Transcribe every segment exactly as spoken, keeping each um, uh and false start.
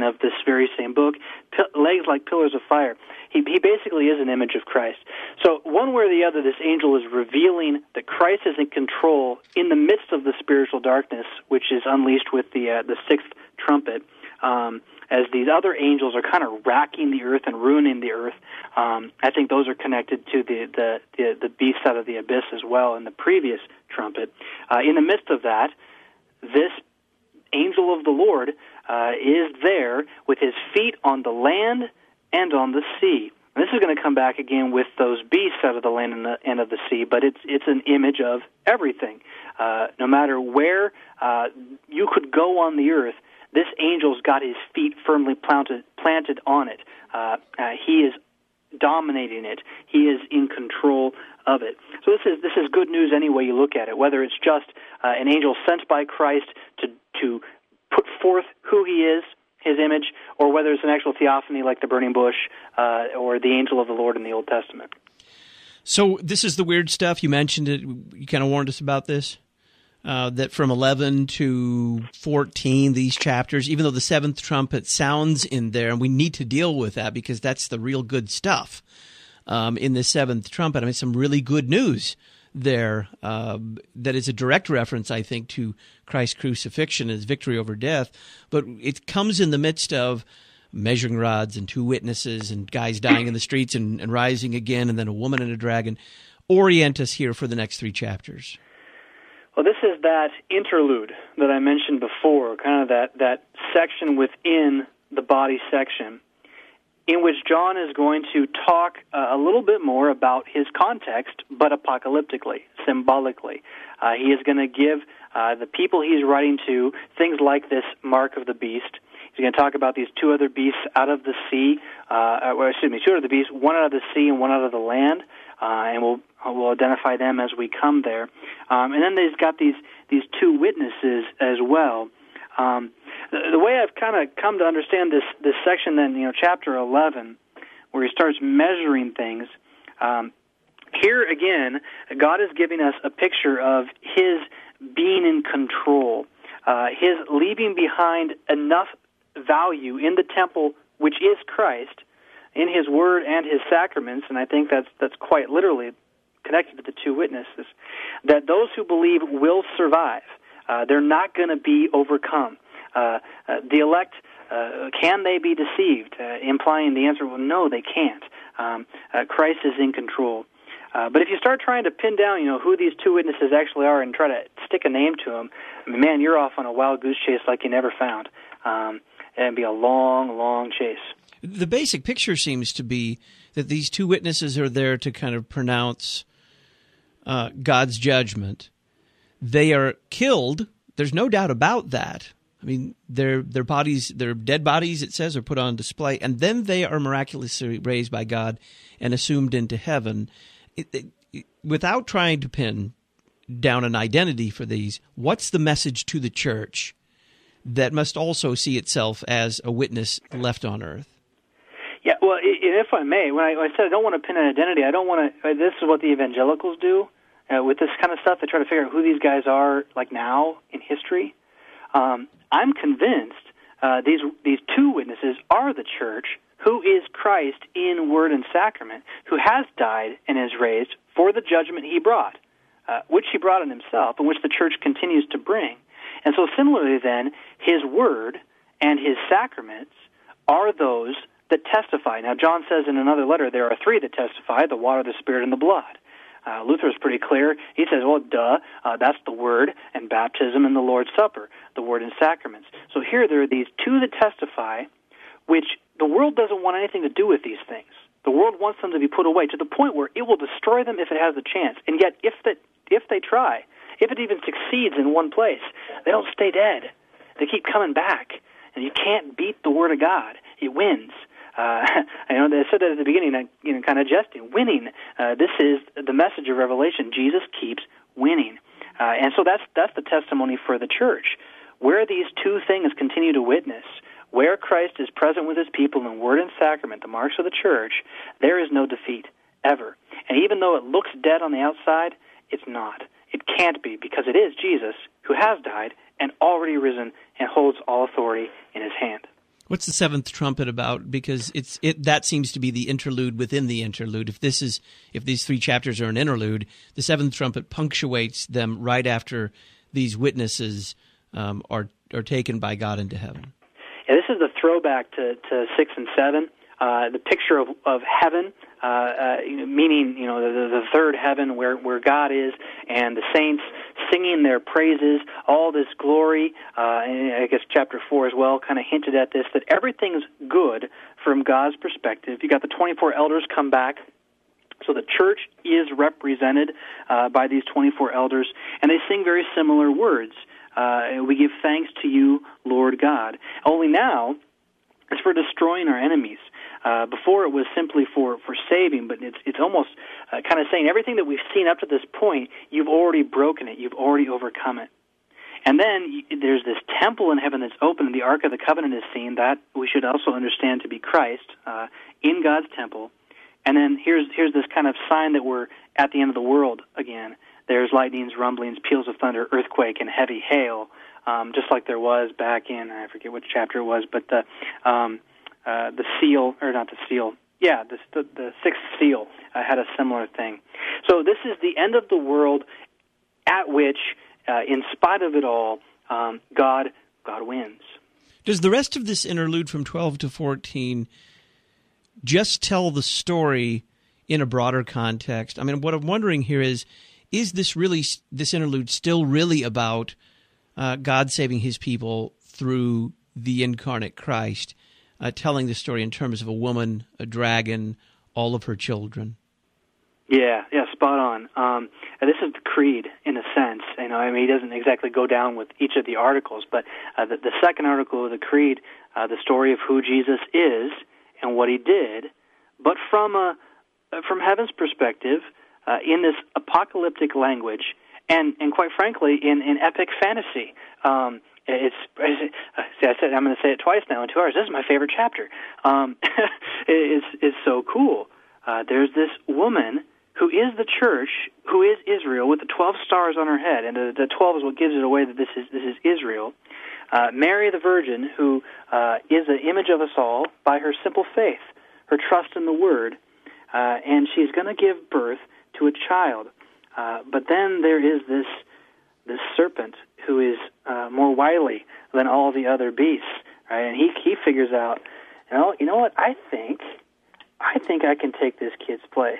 beginning of this very same book, P- legs like pillars of fire. He, he basically is an image of Christ. So one way or the other, this angel is revealing that Christ is in control in the midst of the spiritual darkness, which is unleashed with the uh, the sixth trumpet. Um, as these other angels are kind of racking the earth and ruining the earth, um, I think those are connected to the, the, the, the beast out of the abyss as well in the previous trumpet. Uh, in the midst of that, this angel of the Lord uh, is there with his feet on the land and on the sea. And this is going to come back again with those beasts out of the land and, the, and of the sea, but it's it's an image of everything. Uh, no matter where uh, you could go on the earth, this angel's got his feet firmly planted planted on it. Uh, uh, he is dominating it. He is in control of it. So this is this is good news any way you look at it. Whether it's just uh, an angel sent by Christ to to put forth who he is, his image, or whether it's an actual theophany like the burning bush uh, or the angel of the Lord in the Old Testament. So this is the weird stuff. You mentioned it. You kind of warned us about this. Uh, that from eleven to fourteen, these chapters, even though the seventh trumpet sounds in there, and we need to deal with that because that's the real good stuff um, in the seventh trumpet. I mean, some really good news there uh, that is a direct reference, I think, to Christ's crucifixion, his victory over death. But it comes in the midst of measuring rods and two witnesses and guys dying in the streets and, and rising again, and then a woman and a dragon. Orient us here for the next three chapters. Well, this is that interlude that I mentioned before, kind of that, that section within the body section, in which John is going to talk uh, a little bit more about his context, but apocalyptically, symbolically. Uh, he is going to give uh, the people he's writing to things like this mark of the beast. He's going to talk about these two other beasts out of the sea, uh, or excuse me, two other beasts, one out of the sea and one out of the land. Uh, and we'll we'll identify them as we come there. Um, and then he's got these these two witnesses as well. Um, the, the way I've kind of come to understand this this section, then you know, chapter eleven, where he starts measuring things. Um, here again, God is giving us a picture of His being in control, uh, His leaving behind enough value in the temple, which is Christ, in His Word and His sacraments, and I think that's that's quite literally connected to the two witnesses, that those who believe will survive. Uh, they're not going to be overcome. Uh, uh, the elect, uh, can they be deceived? Uh, implying the answer, well, no, they can't. Um, uh, Christ is in control. Uh, but if you start trying to pin down, you know, who these two witnesses actually are and try to stick a name to them, I mean, man, you're off on a wild goose chase like you never found. Um, and it'd be a long, long chase. The basic picture seems to be that these two witnesses are there to kind of pronounce uh, God's judgment. They are killed. There's no doubt about that. I mean, their their bodies, their dead bodies, it says, are put on display, and then they are miraculously raised by God and assumed into heaven. It, it, without trying to pin down an identity for these, what's the message to the church that must also see itself as a witness left on earth? Yeah, well, if I may, when I, when I said I don't want to pin an identity, I don't want to. This is what the evangelicals do uh, with this kind of stuff. They try to figure out who these guys are, like now in history. Um, I'm convinced uh, these these two witnesses are the church, who is Christ in word and sacrament, who has died and is raised for the judgment He brought, uh, which He brought on Himself, and which the church continues to bring. And so, similarly, then, His word and His sacraments are those that testify. Now, John says in another letter there are three that testify: the water, the Spirit, and the blood. Uh, Luther is pretty clear. He says, well, duh, uh, that's the Word and baptism and the Lord's Supper, the Word and sacraments. So here there are these two that testify, which the world doesn't want anything to do with these things. The world wants them to be put away to the point where it will destroy them if it has a chance. And yet, if that, if they try, if it even succeeds in one place, they don't stay dead. They keep coming back. And you can't beat the Word of God. It wins. Uh, I know they said that at the beginning, you know, kind of jesting. Winning. Uh, this is the message of Revelation. Jesus keeps winning, uh, and so that's that's the testimony for the church. Where these two things continue to witness, where Christ is present with His people in word and sacrament, the marks of the church, there is no defeat ever. And even though it looks dead on the outside, it's not. It can't be, because it is Jesus who has died and already risen and holds all authority in His hand. What's the seventh trumpet about? Because it's it that seems to be the interlude within the interlude. If this is if these three chapters are an interlude, the seventh trumpet punctuates them right after these witnesses um, are are taken by God into heaven. Yeah, this is the throwback to, to six and seven. Uh, the picture of, of heaven, uh, uh, meaning you know the, the third heaven where, where God is, and the saints singing their praises, all this glory. Uh, and I guess chapter four as well kind of hinted at this, that everything's good from God's perspective. You got the twenty-four elders come back. So the church is represented uh, by these twenty-four elders, and they sing very similar words. Uh, we give thanks to you, Lord God. Only now it's for destroying our enemies. Uh, before it was simply for, for saving, but it's it's almost uh, kind of saying everything that we've seen up to this point, you've already broken it, you've already overcome it. And then there's this temple in heaven that's open, and the Ark of the Covenant is seen. That we should also understand to be Christ uh, in God's temple. And then here's here's this kind of sign that we're at the end of the world again. There's lightnings, rumblings, peals of thunder, earthquake, and heavy hail, um, just like there was back in, I forget which chapter it was, but the um, uh, the seal, or not the seal, yeah, the, the, the sixth seal uh, had a similar thing. So this is the end of the world at which, uh, in spite of it all, um, God God wins. Does the rest of this interlude from twelve to fourteen just tell the story in a broader context? I mean, what I'm wondering here is, is this really, this interlude still really about uh, God saving his people through the incarnate Christ, uh, telling the story in terms of a woman, a dragon, all of her children? Yeah, yeah, spot on. Um, and this is the creed, in a sense. You know, I mean, he doesn't exactly go down with each of the articles, but uh, the, the second article of the creed, uh, the story of who Jesus is and what he did, but from a from heaven's perspective, uh, in this apocalyptic language, and, and quite frankly, in, in epic fantasy. Um, it's, it's see, I said I'm going to say it twice now in two hours. This is my favorite chapter. Um, it's it's so cool. Uh, there's this woman who is the church, who is Israel, with the twelve stars on her head, and the, the twelve is what gives it away that this is this is Israel. Uh, Mary the Virgin, who uh, is the image of us all by her simple faith, her trust in the Word, uh, and she's going to give birth to a child. Uh, but then there is this this serpent who is uh, more wily than all the other beasts, right? And he he figures out, you know, you know what? I think I think I can take this kid's place.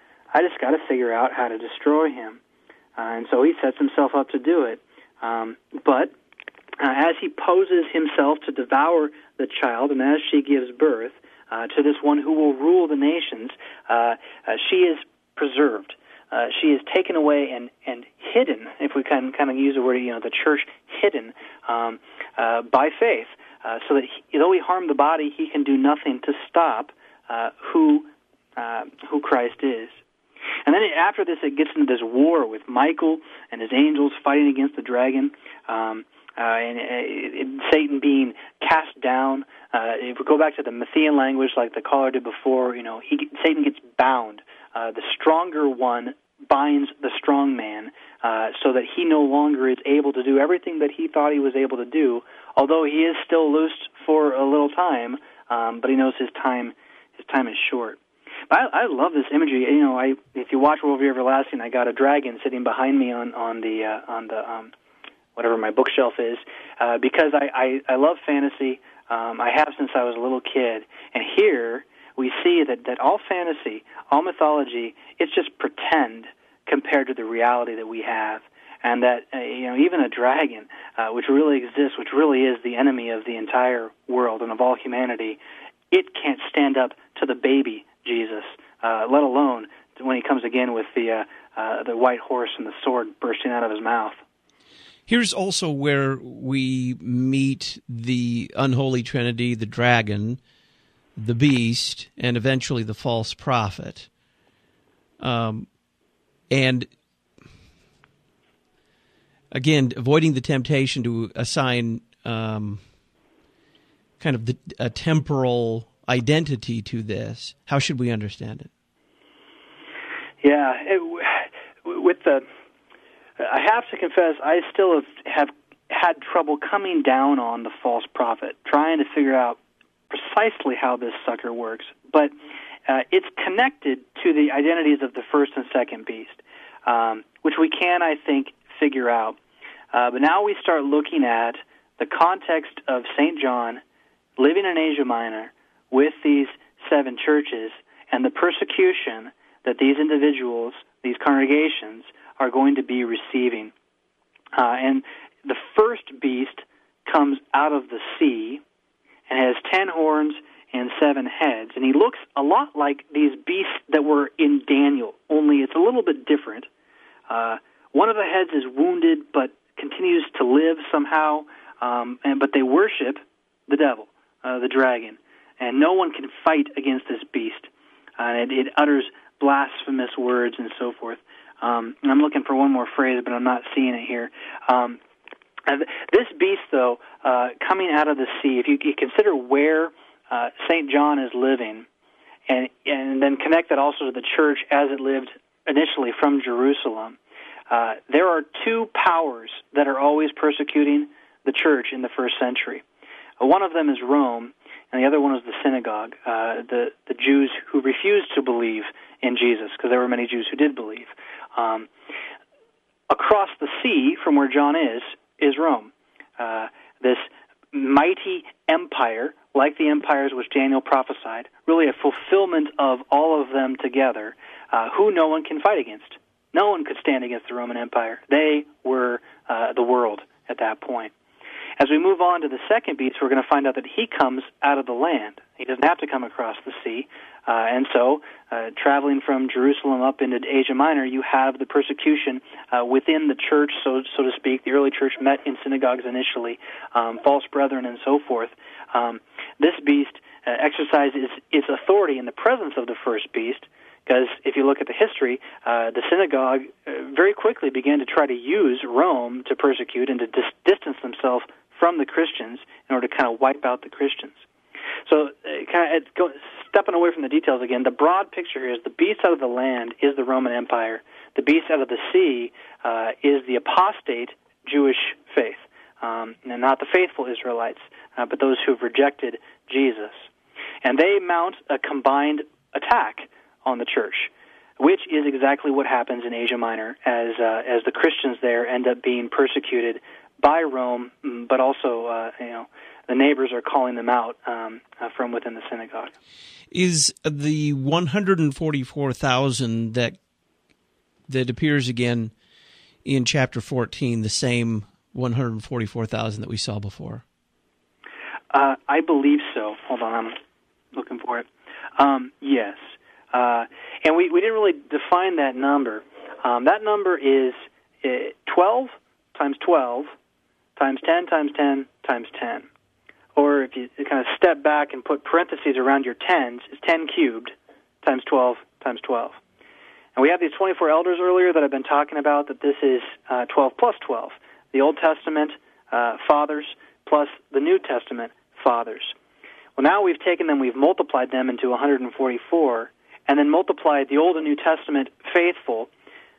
I just got to figure out how to destroy him, uh, and so he sets himself up to do it. Um, but uh, as he poses himself to devour the child, and as she gives birth uh, to this one who will rule the nations, uh, uh, she is preserved. Uh, she is taken away and, and hidden, if we can kind of use the word, you know, the church hidden um, uh, by faith, uh, so that he, though he harmed the body, he can do nothing to stop uh, who uh, who Christ is. And then after this, it gets into this war with Michael and his angels fighting against the dragon, um, uh, and, and Satan being cast down. Uh, if we go back to the Matthean language, like the caller did before, you know, he, Satan gets bound. Uh, the stronger one binds the strong man, uh, so that he no longer is able to do everything that he thought he was able to do. Although he is still loosed for a little time, um, but he knows his time his time is short. I, I love this imagery. You know, I if you watch World of Everlasting, I got a dragon sitting behind me on on the uh, on the um, whatever my bookshelf is, uh, because I, I I love fantasy. Um, I have since I was a little kid, and here we see that that all fantasy, all mythology, it's just pretend compared to the reality that we have, and that uh, you know even a dragon, uh, which really exists, which really is the enemy of the entire world and of all humanity, it can't stand up to the baby Jesus, uh, let alone when he comes again with the uh, uh, the white horse and the sword bursting out of his mouth. Here's also where we meet the unholy trinity, the dragon, the beast, and eventually the false prophet. Um, and again, avoiding the temptation to assign um, kind of the, a temporal identity to this. How should we understand it? Yeah, it, with the, I have to confess, I still have, have had trouble coming down on the false prophet, trying to figure out precisely how this sucker works, but uh, it's connected to the identities of the first and second beast, um, which we can, I think, figure out. Uh, but now we start looking at the context of Saint John living in Asia Minor with these seven churches and the persecution that these individuals, these congregations, are going to be receiving. Uh, and the first beast comes out of the sea and has ten horns and seven heads. And he looks a lot like these beasts that were in Daniel, only it's a little bit different. Uh, one of the heads is wounded but continues to live somehow, um, and, but they worship the devil, uh, the dragon. And no one can fight against this beast. Uh, it, it utters blasphemous words and so forth. Um, and I'm looking for one more phrase, but I'm not seeing it here. Um, this beast, though, uh, coming out of the sea, if you, you consider where uh, Saint John is living, and, and then connect that also to the church as it lived initially from Jerusalem, uh, there are two powers that are always persecuting the church in the first century. Uh, one of them is Rome, and the other one is the synagogue, uh, the, the Jews who refused to believe in Jesus, because there were many Jews who did believe. Um, across the sea from where John is, is Rome. Uh, this mighty empire, like the empires which Daniel prophesied, really a fulfillment of all of them together, uh, who no one can fight against. No one could stand against the Roman Empire. They were uh, the world at that point. As we move on to the second beast, we're going to find out that he comes out of the land. He doesn't have to come across the sea. Uh, and so, uh, traveling from Jerusalem up into Asia Minor, you have the persecution uh, within the church, so so to speak. The early church met in synagogues initially, um, false brethren and so forth. Um, this beast uh, exercises its authority in the presence of the first beast, because if you look at the history, uh, the synagogue uh, very quickly began to try to use Rome to persecute and to dis- distance themselves from the Christians in order to kind of wipe out the Christians. So, uh, kind of go, stepping away from the details again, the broad picture here is the beast out of the land is the Roman Empire. The beast out of the sea uh, is the apostate Jewish faith, um, and not the faithful Israelites, uh, but those who have rejected Jesus. And they mount a combined attack on the church, which is exactly what happens in Asia Minor as uh, as the Christians there end up being persecuted by Rome, but also, uh, you know, the neighbors are calling them out um, uh, from within the synagogue. Is the one hundred forty-four thousand that that appears again in chapter fourteen the same one hundred forty-four thousand that we saw before? Uh, I believe so. Hold on, I'm looking for it. Um, yes. Uh, and we, we didn't really define that number. Um, that number is uh, twelve times twelve times ten times ten times ten. Or if you kind of step back and put parentheses around your tens, it's ten cubed times twelve times twelve. And we have these twenty-four elders earlier that I've been talking about, that this is uh, twelve plus twelve. The Old Testament uh, fathers plus the New Testament fathers. Well, now we've taken them, we've multiplied them into one hundred forty-four, and then multiplied the Old and New Testament faithful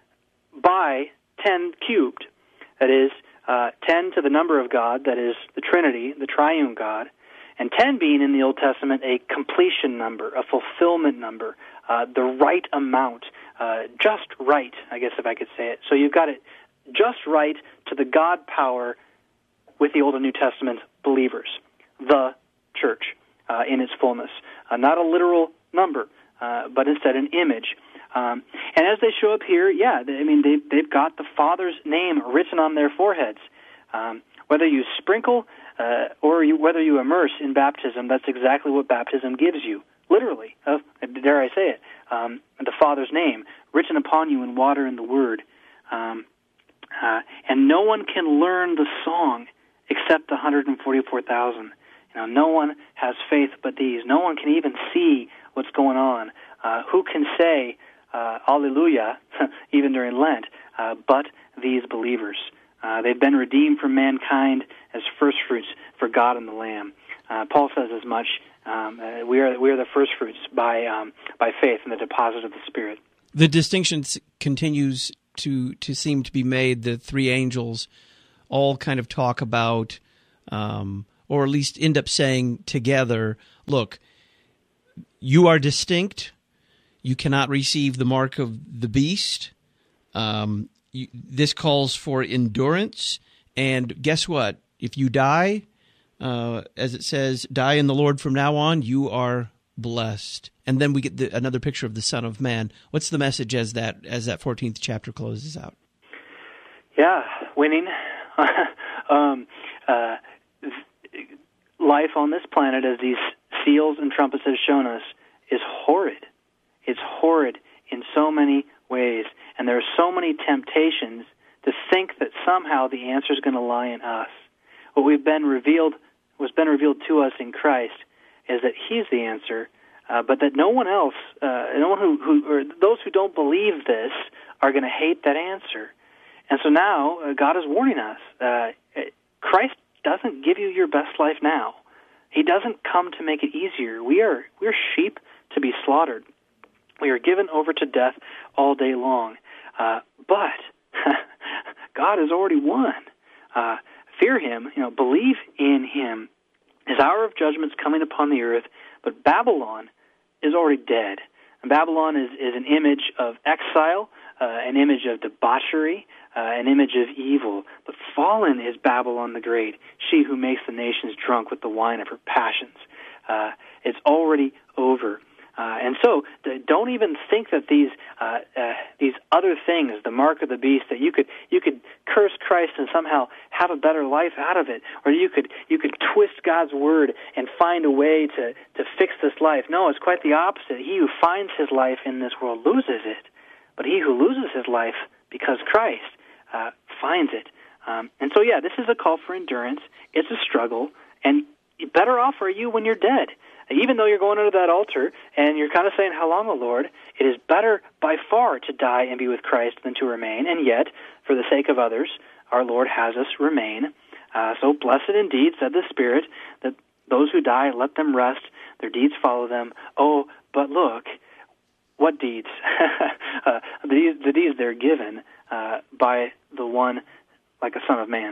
by ten cubed. That is, uh, ten to the number of God, that is the Trinity, the triune God, and ten being in the Old Testament a completion number, a fulfillment number, uh, the right amount, uh, just right, I guess if I could say it. So you've got it just right to the God power with the Old and New Testament believers, the church uh, in its fullness. Uh, not a literal number, uh, but instead an image. Um, and as they show up here, yeah, they, I mean, they've, they've got the Father's name written on their foreheads. Um, whether you sprinkle uh, or you, whether you immerse in baptism, that's exactly what baptism gives you, literally. Uh, dare I say it? Um, the Father's name written upon you in water and the Word. Um, uh, and no one can learn the song except the one hundred forty-four thousand. You know, no one has faith but these. No one can even see what's going on. Uh, who can say uh, Alleluia, even during Lent, uh, but these believers? Uh, they've been redeemed from mankind as firstfruits for God and the Lamb. Uh, Paul says as much. Um, uh, we are we are the firstfruits by um, by faith in the deposit of the Spirit. The distinction continues to to seem to be made. The three angels all kind of talk about um, or at least end up saying together, look, you are distinct. You cannot receive the mark of the beast. Um, you, this calls for endurance. And guess what? If you die, uh, as it says, die in the Lord from now on, you are blessed. And then we get the, another picture of the Son of Man. What's the message as that as that fourteenth chapter closes out? Yeah, winning. um, uh, life on this planet, as these seals and trumpets have shown us, is horrid. It's horrid in so many ways, and there are so many temptations to think that somehow the answer is going to lie in us. What we've been revealed, what's been revealed to us in Christ, is that He's the answer, uh, but that no one else, uh, no one who, who, or those who don't believe this, are going to hate that answer. And so now uh, God is warning us: uh, Christ doesn't give you your best life now. He doesn't come to make it easier. We are we're sheep to be slaughtered. We are given over to death all day long. Uh, but God has already won. Uh, fear Him, you know, believe in Him. His hour of judgment is coming upon the earth, but Babylon is already dead. And Babylon is, is an image of exile, uh, an image of debauchery, uh, an image of evil. But fallen is Babylon the Great, she who makes the nations drunk with the wine of her passions. Uh, it's already over. Uh, and so, don't even think that these uh, uh, these other things, the mark of the beast, that you could you could curse Christ and somehow have a better life out of it, or you could you could twist God's word and find a way to, to fix this life. No, it's quite the opposite. He who finds his life in this world loses it, but he who loses his life because Christ uh, finds it. Um, and so, yeah, this is a call for endurance. It's a struggle, and better off are you when you're dead. Even though you're going under that altar and you're kind of saying, how long, O Lord? It is better by far to die and be with Christ than to remain. And yet, for the sake of others, our Lord has us remain. Uh, so blessed indeed, said the Spirit, that those who die, let them rest. Their deeds follow them. Oh, but look, what deeds? uh, the, the deeds they're given uh, by the one like a Son of Man.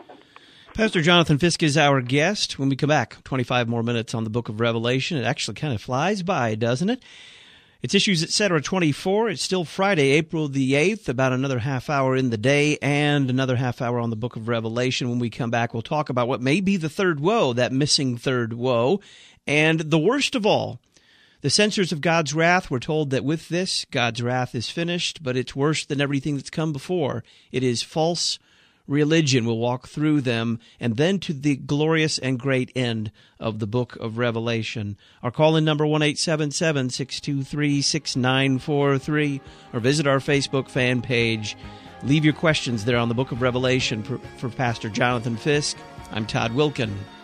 Pastor Jonathan Fisk is our guest. When we come back, twenty-five more minutes on the book of Revelation. It actually kind of flies by, doesn't it? It's Issues Etc. twenty-four. It's still Friday, April the eighth, about another half hour in the day and another half hour on the book of Revelation. When we come back, we'll talk about what may be the third woe, that missing third woe, and the worst of all, the censers of God's wrath. We're told that with this, God's wrath is finished, but it's worse than everything that's come before. It is false religion. We'll walk through them, and then to the glorious and great end of the book of Revelation. Our call-in number, one eight seven seven, six two three, six nine four three, or visit our Facebook fan page. Leave your questions there on the book of Revelation for, for Pastor Jonathan Fisk. I'm Todd Wilkin.